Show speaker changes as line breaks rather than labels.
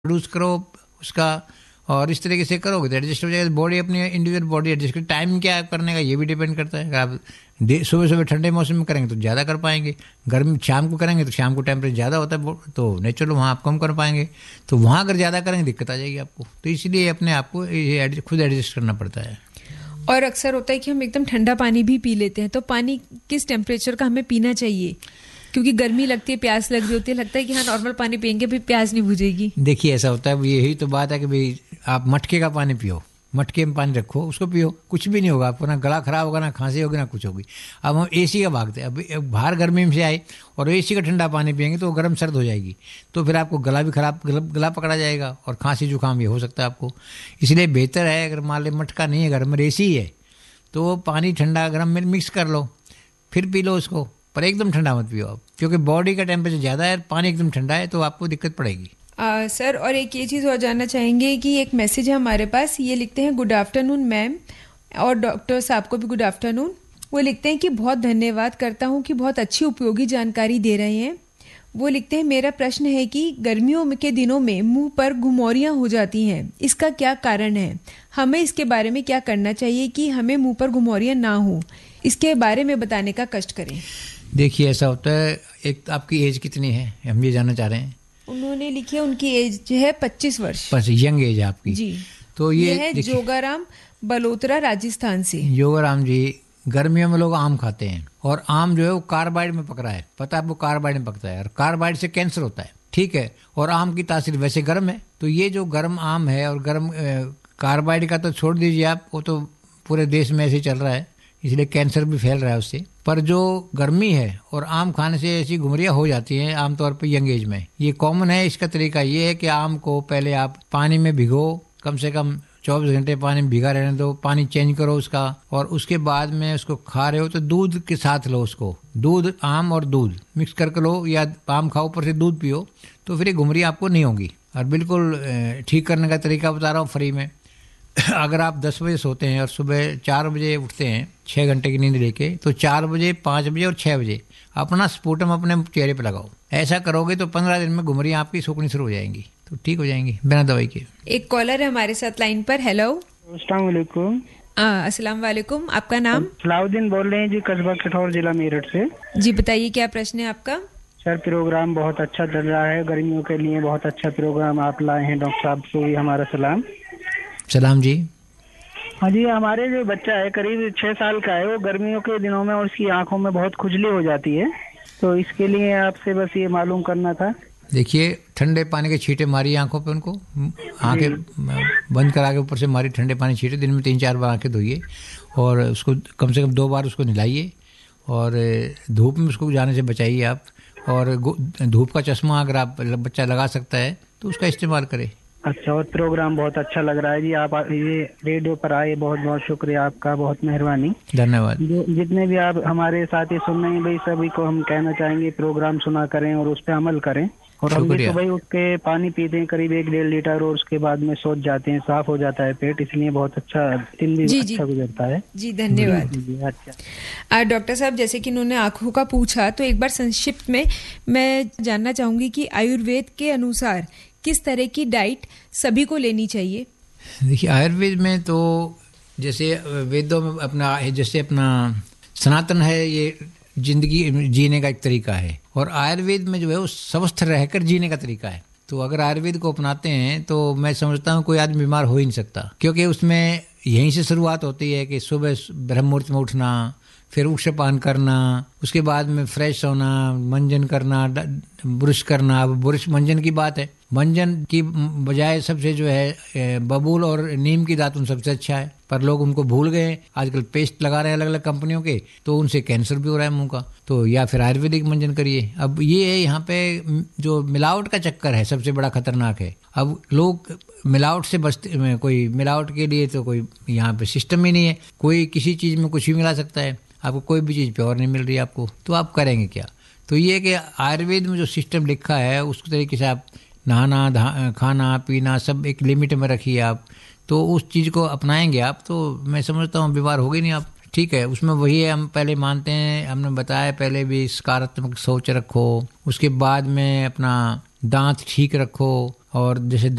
Produce करो उसका, और इस तरीके से करोगे तो एडजस्ट हो जाएगा। बॉडी अपनी इंडिविजुअल बॉडी एडजस्ट कर, टाइम क्या करने का ये भी डिपेंड करता है। अगर आप सुबह सुबह ठंडे मौसम में करेंगे तो ज़्यादा कर पाएंगे, गर्मी शाम को करेंगे तो शाम को टेम्परेचर ज़्यादा होता है तो नेचुरल वहाँ आप कम कर पाएंगे। तो वहाँ अगर ज़्यादा करेंगे दिक्कत आ जाएगी आपको, तो इसलिए अपने आप को खुद एडजस्ट करना पड़ता है।
और अक्सर होता है कि हम एकदम ठंडा पानी भी पी लेते हैं, तो पानी किस टेम्परेचर का हमें पीना चाहिए? क्योंकि गर्मी लगती है, प्यास लग रही होती है, लगता है कि हाँ नॉर्मल पानी पियेंगे फिर प्यास नहीं बुझेगी।
देखिए ऐसा होता है, यही तो बात है कि भाई आप मटके का पानी पियो, मटके में पानी रखो उसको पियो, कुछ भी नहीं होगा आपको, ना गला खराब होगा, ना खांसी होगी, ना कुछ होगी। अब हम एसी का भागते हैं, अब बाहर गर्मी में से आए और एसी का ठंडा पानी पियेंगे तो गर्म सर्द हो जाएगी, तो फिर आपको गला भी खराब, गला पकड़ा जाएगा और खांसी जुकाम भी हो सकता है आपको। इसलिए बेहतर है अगर मान लें मटका नहीं है घर में, एसी है, तो पानी ठंडा गर्म में मिक्स कर लो फिर पी लो उसको, पर एकदम ठंडा मत पियो आप, क्योंकि बॉडी का टेम्परेचर ज़्यादा है, पानी एकदम ठंडा है तो आपको दिक्कत पड़ेगी।
सर और एक ये चीज़ और जानना चाहेंगे कि एक मैसेज है हमारे पास, ये लिखते हैं गुड आफ्टरनून मैम, और डॉक्टर साहब को भी गुड आफ्टरनून। वो लिखते हैं कि बहुत धन्यवाद करता हूँ कि बहुत अच्छी उपयोगी जानकारी दे रहे हैं। वो लिखते हैं मेरा प्रश्न है कि गर्मियों के दिनों में मुंह पर घुमौरियाँ हो जाती हैं, इसका क्या कारण है? हमें इसके बारे में क्या करना चाहिए कि हमें मुंह पर घुमौरियाँ ना हो? इसके बारे में बताने का कष्ट करें।
देखिए ऐसा होता है, एक आपकी एज कितनी है हम ये जानना चाह रहे हैं।
उन्होंने लिखी है उनकी एज जो है 25 वर्ष।
बस यंग एज है आपकी
जी।
तो ये
है जोगाराम बलोत्रा राजस्थान से।
जोगाराम जी, गर्मियों में लोग आम खाते हैं और आम जो है वो कार्बाइड में पक रहा है, पता है आपको कार्बाइड में पकता है और कार्बाइड से कैंसर होता है, ठीक है। और आम की तासीर वैसे गर्म है, तो ये जो गर्म आम है और गर्म कार्बाइड का तो छोड़ दीजिए आप, वो तो पूरे देश में ऐसे चल रहा है, इसलिए कैंसर भी फैल रहा है उससे। पर जो गर्मी है और आम खाने से ऐसी घुमरियाँ हो जाती हैं आमतौर पर यंग एज में, ये कॉमन है। इसका तरीका ये है कि आम को पहले आप पानी में भिगो, कम से कम 24 घंटे पानी में भिगा रहने दो, पानी चेंज करो उसका, और उसके बाद में उसको खा रहे हो तो दूध के साथ लो उसको, दूध आम और दूध मिक्स करके लो, या आम खाओ ऊपर से दूध पियो, तो फिर ये घुमरियाँ आपको नहीं होंगी। और बिल्कुल ठीक करने का तरीका बता रहा हूँ फ्री में। अगर आप 10 बजे सोते हैं और सुबह 4 बजे उठते हैं 6 घंटे की नींद लेके, तो 4 बजे 5 बजे और 6 बजे अपना स्पूटम अपने चेहरे पे लगाओ। ऐसा करोगे तो 15 दिन में घुमरियाँ आपकी सूखनी शुरू हो जाएंगी, तो ठीक हो जाएंगी बिना दवाई के।
एक कॉलर है हमारे साथ लाइन पर। हेलो,
अस्सलाम वालेकुम।
अस्सलाम वालेकुम, आपका नाम?
सलाउद्दीन बोल रहे हैं जी, कस्बा कठौर, जिला मेरठ से।
जी बताइए क्या प्रश्न है आपका?
सर प्रोग्राम बहुत अच्छा चल रहा है, गर्मियों के लिए बहुत अच्छा प्रोग्राम आप लाए हैं, डॉक्टर साहब को भी हमारा सलाम।
सलाम जी।
हाँ जी, हमारे जो बच्चा है करीब 6 साल का है, वो गर्मियों के दिनों में उसकी आंखों में बहुत खुजली हो जाती है, तो इसके लिए आपसे बस ये मालूम करना था।
देखिए ठंडे पानी के छींटे मारिए आंखों पे, उनको आंखें बंद करा के ऊपर से मारिए ठंडे पानी छींटे, दिन में 3-4 बार आंखें धोइए और उसको कम से कम 2 बार उसको नहलाइए, और धूप में उसको जाने से बचाइए आप। और धूप का चश्मा अगर आप बच्चा लगा सकता है तो उसका इस्तेमाल करें।
अच्छा, और प्रोग्राम बहुत अच्छा लग रहा है जी, आप ये रेडियो पर आए, बहुत बहुत शुक्रिया आपका, बहुत मेहरबानी, धन्यवाद। जितने भी आप हमारे साथी सुन रहे हैं भाई, सभी को हम कहना चाहेंगे प्रोग्राम सुना करें और उस पर अमल करें। और हम भी सुबह उठ के पानी पीते हैं करीब 1-1.5 लीटर, और उसके बाद में सोच जाते हैं, साफ हो जाता है पेट, इसलिए बहुत अच्छा दिन भी अच्छा गुजरता है।
जी धन्यवाद। अच्छा डॉक्टर साहब, जैसे कि उन्होंने आंखों का पूछा, तो एक बार संक्षिप्त में मैं जानना चाहूंगी कि आयुर्वेद के अनुसार किस तरह की डाइट सभी को लेनी चाहिए?
देखिए आयुर्वेद में तो जैसे वेदों में अपना सनातन है, ये जिंदगी जीने का एक तरीका है, और आयुर्वेद में जो है वो स्वस्थ रहकर जीने का तरीका है। तो अगर आयुर्वेद को अपनाते हैं तो मैं समझता हूँ कोई आदमी बीमार हो ही नहीं सकता, क्योंकि उसमें यहीं से शुरुआत होती है कि सुबह ब्रह्म मुहूर्त में उठना, फिर वृक्षपान करना, उसके बाद में फ्रेश होना, मंजन करना, ब्रुश करना। अब ब्रुश मंजन की बात है, मंजन की बजाय सबसे जो है बबूल और नीम की दातुन सबसे अच्छा है, पर लोग उनको भूल गए। आजकल पेस्ट लगा रहे हैं अलग अलग कंपनियों के, तो उनसे कैंसर भी हो रहा है मुंह का। तो या फिर आयुर्वेदिक मंजन करिए। अब ये है यहाँ पे जो मिलावट का चक्कर है सबसे बड़ा खतरनाक है। अब लोग मिलावट से बचते, कोई मिलावट के लिए तो कोई यहाँ पे सिस्टम ही नहीं है, कोई किसी चीज़ में कुछ भी मिला सकता है, आपको कोई भी चीज़ प्योर नहीं मिल रही आपको, तो आप करेंगे क्या? तो ये कि आयुर्वेद में जो सिस्टम लिखा है उस तरीके से आप नहाना, खाना पीना सब एक लिमिट में रखिए आप, तो उस चीज़ को अपनाएंगे आप, तो मैं समझता हूँ बीमार हो गई नहीं आप। ठीक है, उसमें वही है, हम पहले मानते हैं, हमने बताया पहले भी, सकारात्मक सोच रखो, उसके बाद में अपना दांत ठीक रखो, और जैसे